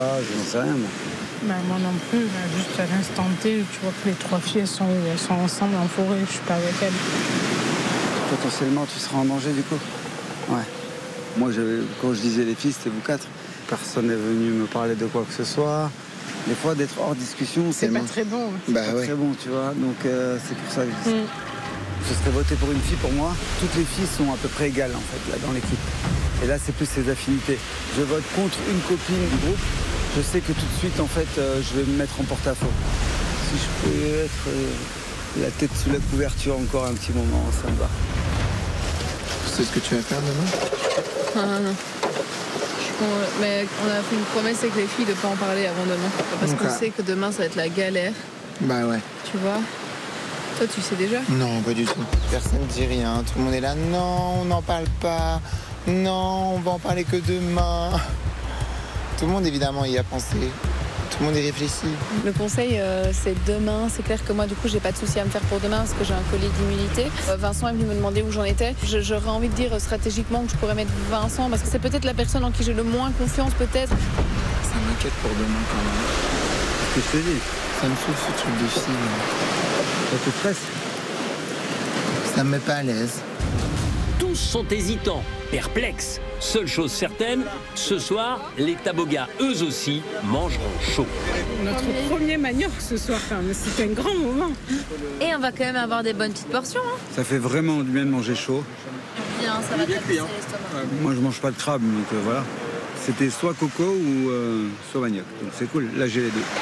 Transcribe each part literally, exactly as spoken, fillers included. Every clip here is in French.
Ah, je n'en sais rien, moi. Bah, moi non plus, là, juste à l'instant T, tu vois que les trois filles elles sont, elles sont ensemble en forêt, je suis pas avec elles. Potentiellement, tu seras en danger du coup. Ouais. Moi, je, quand je disais les filles, c'était vous quatre. Personne n'est venu me parler de quoi que ce soit. Des fois, d'être hors discussion, C'est pas mo- très bon. c'est Bah pas ouais. très bon, tu vois. Donc, euh, c'est pour ça que je dis ça. Mm. Je serais voté pour une fille, pour moi. Toutes les filles sont à peu près égales, en fait, là, dans l'équipe. Et là, c'est plus ses affinités. Je vote contre une copine du groupe. Je sais que tout de suite, en fait, euh, je vais me mettre en porte-à-faux. Si je peux être euh, la tête sous la couverture encore un petit moment, ça me va. Tu sais ce que tu vas faire demain? Non, non, non. On, mais on a fait une promesse avec les filles de ne pas en parler avant demain. Parce qu'on Ok. sait que demain, ça va être la galère. Bah ouais. Tu vois? Toi, tu sais déjà? Non, pas du tout. Personne ne dit rien. Tout le monde est là. Non, on n'en parle pas. Non, on va en parler que demain. Tout le monde, évidemment, y a pensé. Tout le monde y réfléchit. Le conseil, euh, c'est demain. C'est clair que moi, du coup, j'ai pas de souci à me faire pour demain parce que j'ai un collier d'immunité. Euh, Vincent est venu me demander où j'en étais. Je- J'aurais envie de dire euh, stratégiquement que je pourrais mettre Vincent parce que c'est peut-être la personne en qui j'ai le moins confiance, peut-être. Ça m'inquiète pour demain, quand même. Ce que je te dis, Ça me saoule, ce truc de fille. ça te stresse. Ça me met pas à l'aise. Tous sont hésitants, perplexes. Seule chose certaine, ce soir, les Tabogas, eux aussi, mangeront chaud. Notre premier manioc ce soir, enfin, mais c'était un grand moment. Et on va quand même avoir des bonnes petites portions. Hein. Ça fait vraiment du bien de manger chaud. Bien, ça va tapisser l'estomac. Moi, je mange pas de crabe, donc euh, voilà. C'était soit coco ou euh, soit manioc. Donc c'est cool. Là, j'ai les deux.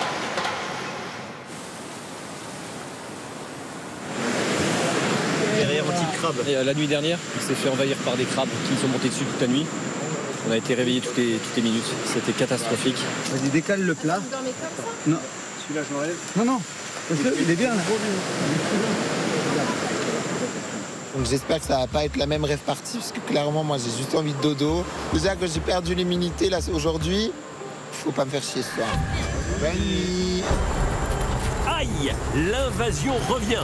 Derrière un petit crabe. Et, euh, la nuit dernière, il s'est fait envahir par des crabes qui nous sont montés dessus toute la nuit. On a été réveillés toutes les, toutes les minutes. C'était catastrophique. Vas-y, décale le plat. Vous dormez comme ça? Non, Celui-là, je l'enlève. non, non. Parce que il est bien là. Donc j'espère que ça va pas être la même rêve partie, parce que clairement, moi, j'ai juste envie de dodo. Déjà que j'ai perdu l'immunité, là, aujourd'hui, faut pas me faire chier ce soir. Bonne nuit. Aïe, l'invasion revient.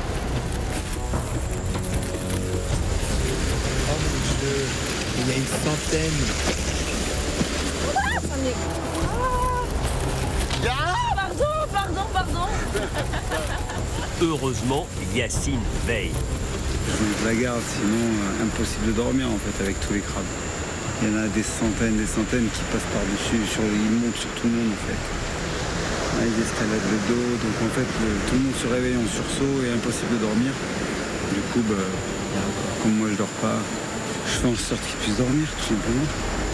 Oh mon Dieu, il y a une centaine. Pardon, pardon, pardon. Heureusement, Yacine veille. Je mets de la garde, sinon euh, impossible de dormir en fait avec tous les crabes. Il y en a des centaines, des centaines qui passent par-dessus, sur, ils montent sur tout le monde en fait. Là, ils escaladent le dos, donc en fait le- tout le monde se réveille en sursaut et impossible de dormir. Du coup, bah, comme moi je dors pas, je fais en sorte qu'ils puissent dormir tout simplement.